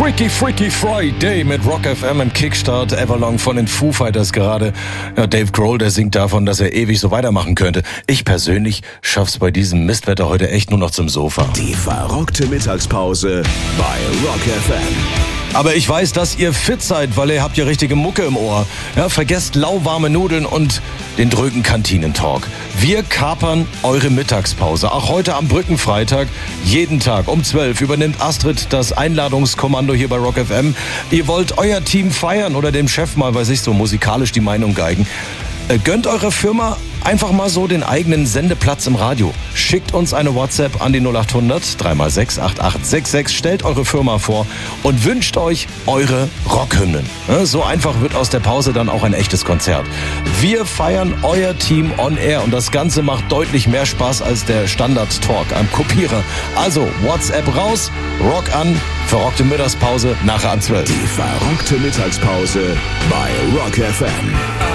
Freaky Friday mit Rock FM im Kickstart Everlong von den Foo Fighters gerade. Ja, Dave Grohl, der singt davon, dass er ewig so weitermachen könnte. Ich persönlich schaff's bei diesem Mistwetter heute echt nur noch zum Sofa. Die verrockte Mittagspause bei Rock FM. Aber ich weiß, dass ihr fit seid, weil ihr habt ja richtige Mucke im Ohr. Ja, vergesst lauwarme Nudeln und den drögen Kantinentalk. Wir kapern eure Mittagspause. Auch heute am Brückenfreitag, jeden Tag um 12 übernimmt Astrid das Einladungskommando hier bei Rock FM. Ihr wollt euer Team feiern oder dem Chef mal, weiß ich, so musikalisch die Meinung geigen. Gönnt eurer Firma einfach mal so den eigenen Sendeplatz im Radio. Schickt uns eine WhatsApp an die 0800 3x6 8866. Stellt eure Firma vor und wünscht euch eure Rockhymnen. So einfach wird aus der Pause dann auch ein echtes Konzert. Wir feiern euer Team on air und das Ganze macht deutlich mehr Spaß als der Standard-Talk am Kopierer. Also WhatsApp raus, Rock an, verrockte Mittagspause nachher am 12. Die verrockte Mittagspause bei Rock FM.